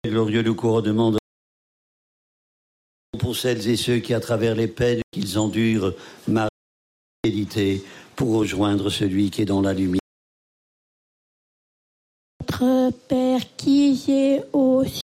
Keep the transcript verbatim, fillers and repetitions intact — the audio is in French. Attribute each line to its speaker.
Speaker 1: Glorieux le couronnement de... pour celles et ceux qui, à travers les peines qu'ils endurent, marquent la fidélité pour rejoindre celui qui est dans la lumière.
Speaker 2: Notre Père qui est aux